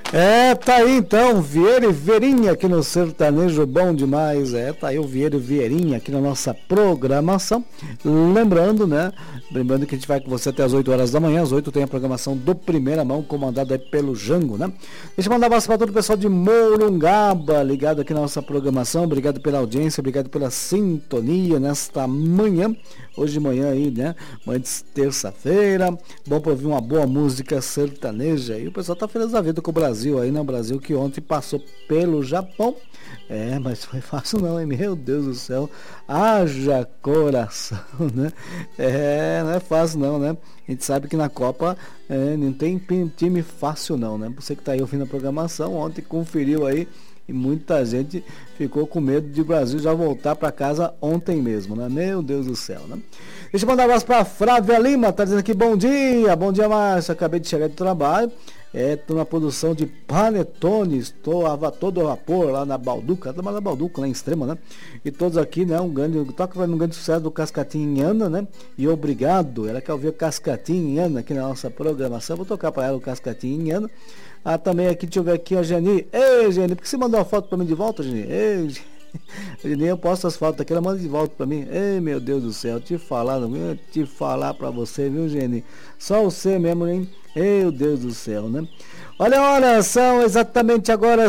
Tá aí então, Vieira e Vieirinha aqui no Sertanejo Bom Demais. Tá aí o Vieira e Vieirinha aqui na nossa programação. Lembrando, né? Lembrando que a gente vai com você até as 8 horas da manhã. Às 8 tem a programação do Primeira Mão, comandada aí pelo Jango, né? Deixa eu mandar um abraço para todo o pessoal de Morungaba, ligado aqui na nossa programação. Obrigado pela audiência, obrigado pela sintonia nesta manhã. Hoje de manhã aí, né? Manhã de terça-feira. Bom para ouvir uma boa música sertaneja. E o pessoal tá feliz da vida com o Brasil aí, né? O Brasil que ontem passou pelo Japão. Mas foi fácil não, hein? Meu Deus do céu. Haja coração, né? Não é fácil não, né? A gente sabe que na Copa não tem time fácil não, né? Você que tá aí ouvindo a programação, ontem conferiu aí. E muita gente ficou com medo de o Brasil já voltar para casa ontem mesmo, né? Meu Deus do céu, né? Deixa eu mandar um abraço para Flávia Lima, tá dizendo aqui bom dia, Márcio, acabei de chegar do trabalho, tô na produção de panetone, estou a todo vapor lá na Balduca, na Balduca, lá em Extrema, né? E todos aqui, né? Toca um grande sucesso do Cascatinha em Ana, né? E obrigado, ela quer ouvir o Cascatinha em Ana aqui na nossa programação, vou tocar para ela o Cascatinha em Ana. Também aqui, deixa eu ver aqui a Jani. Ei, Jani, por que você mandou uma foto pra mim de volta, Jani? Ei, Jani, eu posto as fotos aqui, ela manda de volta pra mim. Ei, meu Deus do céu, te falar pra você, viu, Jani? Só você mesmo, hein? Meu Deus do céu, né? Olha, são exatamente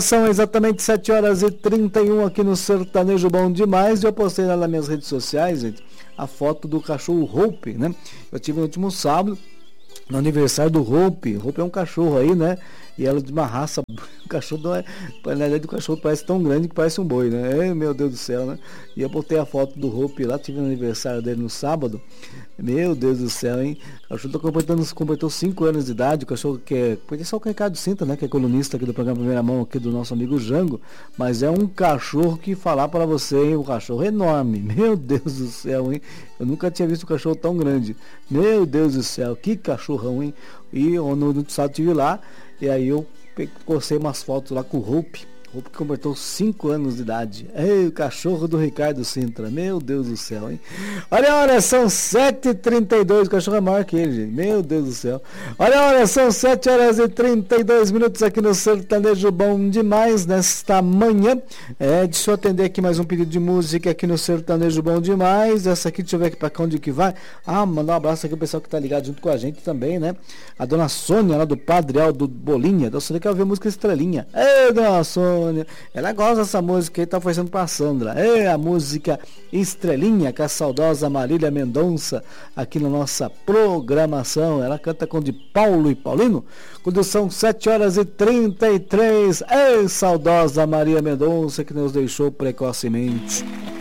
7 horas e 31 aqui no Sertanejo Bom Demais. E eu postei lá nas minhas redes sociais, gente, a foto do cachorro Hope, né? Eu tive no último sábado, no aniversário do Hope. Hope é um cachorro aí, né? E ela de uma raça, o cachorro não é, na verdade o cachorro parece tão grande que parece um boi, né? Meu Deus do céu, né? E eu botei a foto do Hope lá, tive no aniversário dele no sábado. Meu Deus do céu, hein? O cachorro completou 5 anos de idade, o cachorro que podia ser o Ricardo Sinta, né? Que é colunista aqui do programa Primeira Mão, aqui do nosso amigo Jango. Mas é um cachorro que falar para você, hein? Um cachorro enorme, meu Deus do céu, hein? Eu nunca tinha visto um cachorro tão grande. Meu Deus do céu, que cachorrão, hein? E no sábado tive lá, e aí eu postei umas fotos lá com o Hope que completou 5 anos de idade. Ei, o cachorro do Ricardo Sintra. Meu Deus do céu, hein? Olha, são 7h32. O cachorro é maior que ele, gente. Meu Deus do céu. Olha, são 7 horas e 32 minutos aqui no Sertanejo Bom Demais, nesta manhã. Deixa eu atender aqui mais um pedido de música aqui no Sertanejo Bom Demais. Essa aqui, deixa eu ver aqui pra onde que vai. Mandar um abraço aqui pro pessoal que tá ligado junto com a gente também, né? A dona Sônia, lá do Padre Aldo Bolinha. Dona Sônia quer ouvir a música Estrelinha. Ei, dona Sônia. Ela gosta dessa música aí, tá oferecendo pra Sandra. A música Estrelinha, com a saudosa Marília Mendonça, aqui na nossa programação. Ela canta com de Paulo e Paulino, quando são 7 horas e 33. Saudosa Maria Mendonça, que nos deixou precocemente.